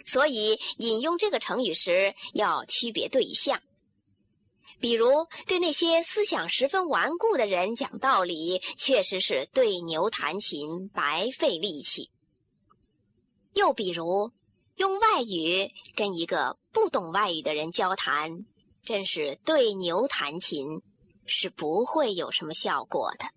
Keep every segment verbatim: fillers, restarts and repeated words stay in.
所以引用这个成语时要区别对象。比如对那些思想十分顽固的人讲道理，确实是对牛弹琴，白费力气。又比如用外语跟一个不懂外语的人交谈，真是对牛弹琴，是不会有什么效果的。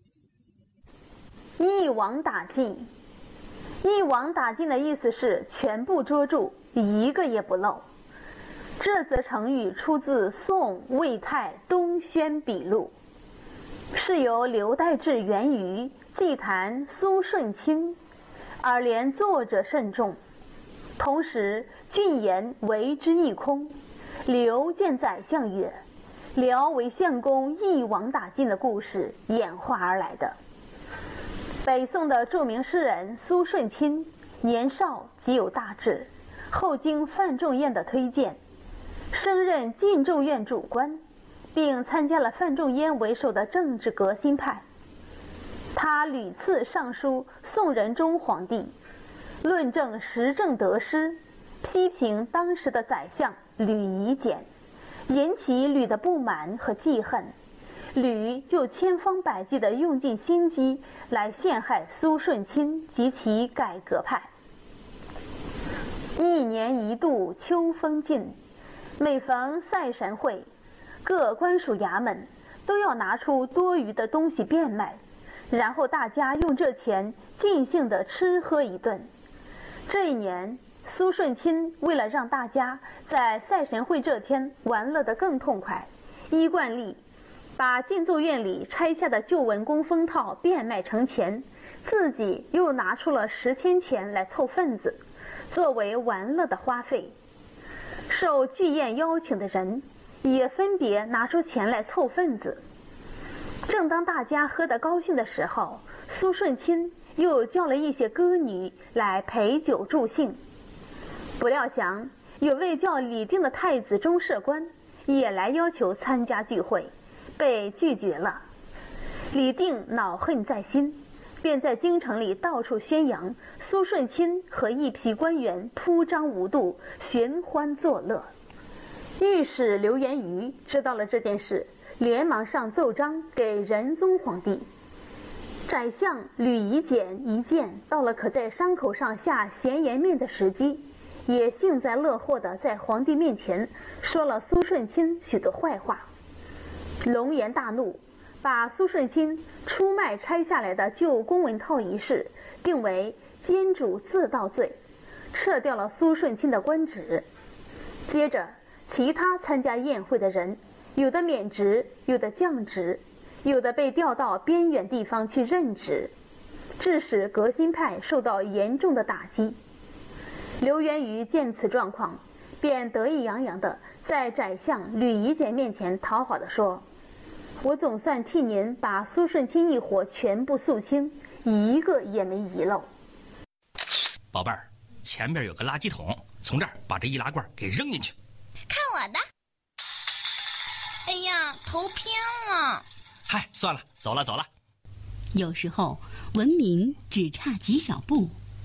一网打尽，一网打尽的意思是全部捉住，一个也不漏。这则成语出自宋魏太东轩笔录，是由刘代志元于祭坛苏舜钦，而连作者甚众。同时俊言为之一空，刘见宰相曰：辽为相公一网打尽的故事演化而来的。北宋的著名诗人苏舜钦年少即有大志，后经范仲淹的推荐，升任晋州院主官，并参加了范仲淹为首的政治革新派。他屡次上书宋仁宗皇帝，论证时政得失，批评当时的宰相吕夷简，引起吕的不满和记恨。吕就千方百计地用尽心机来陷害苏舜钦及其改革派。一年一度秋风劲，每逢赛神会，各官署衙门都要拿出多余的东西变卖，然后大家用这钱尽兴地吃喝一顿。这一年，苏舜钦为了让大家在赛神会这天玩乐得更痛快，依惯例把进奏院里拆下的旧文公封套变卖成钱，自己又拿出了十千钱来凑份子，作为玩乐的花费。受聚宴邀请的人也分别拿出钱来凑份子。正当大家喝得高兴的时候，苏舜钦又叫了一些歌女来陪酒助兴。不料想有位叫李定的太子中舍官也来要求参加聚会，被拒绝了。李定恼恨在心，便在京城里到处宣扬苏舜钦和一批官员铺张无度，寻欢作乐。御史刘元瑜知道了这件事，连忙上奏章给仁宗皇帝。宰相吕夷简一见到了可在伤口上下咸盐面的时机，也幸灾乐祸地在皇帝面前说了苏舜钦许多坏话。龙颜大怒，把苏舜钦出卖拆下来的旧公文套一事定为奸主自盗罪，撤掉了苏舜钦的官职。接着其他参加宴会的人，有的免职，有的降职，有的被调到边远地方去任职，致使革新派受到严重的打击。刘元瑜见此状况，便得意洋洋地在宰相吕夷简面前讨好地说：我总算替您把苏舜钦一伙全部肃清，一个也没遗漏。 宝贝儿，前边有个垃圾桶，从这儿把这易拉罐给扔进去。 看我的！哎呀，头偏了。 嗨，算了，走了走了。 有时候文明只差几小步。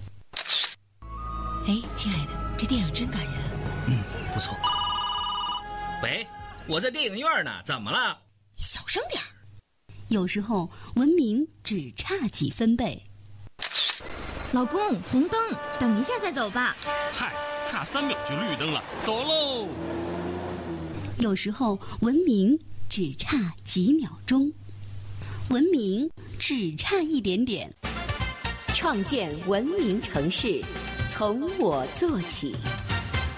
哎，亲爱的，这电影真感人。 嗯，不错。喂，我在电影院呢，怎么了？ 小声点儿。 有时候文明只差几分贝。 老公，红灯，等一下再走吧。 嗨，差三秒就绿灯了，走喽。 有时候文明只差几秒钟，文明只差一点点。 创建文明城市，从我做起。